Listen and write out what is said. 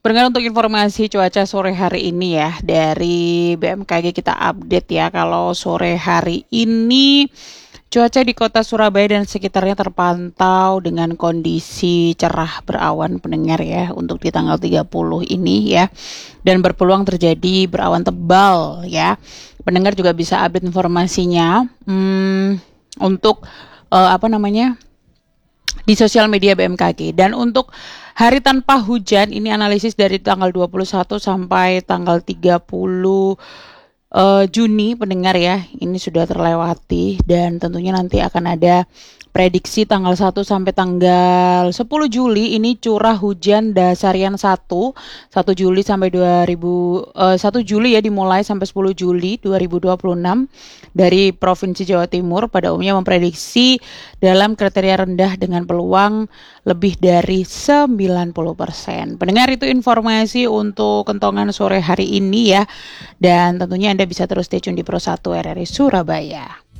Pendengar, untuk informasi cuaca sore hari ini ya, dari BMKG kita update ya, kalau sore hari ini cuaca di kota Surabaya dan sekitarnya terpantau dengan kondisi cerah berawan pendengar ya, untuk di tanggal 30 ini ya, dan berpeluang terjadi berawan tebal ya. Pendengar juga bisa update informasinya untuk di sosial media BMKG. Dan untuk hari tanpa hujan ini analisis dari tanggal 21 sampai tanggal 30 Juni pendengar ya. Ini sudah terlewati dan tentunya nanti akan ada prediksi tanggal 1 sampai tanggal 10 Juli ini curah hujan dasarian 1 Juli sampai 1 Juli ya, dimulai sampai 10 Juli 2026 dari Provinsi Jawa Timur pada umumnya memprediksi dalam kriteria rendah dengan peluang lebih dari 90%. Pendengar, itu informasi untuk kentongan sore hari ini ya. Dan tentunya Anda bisa terus stay tune di Pro 1 RRI Surabaya.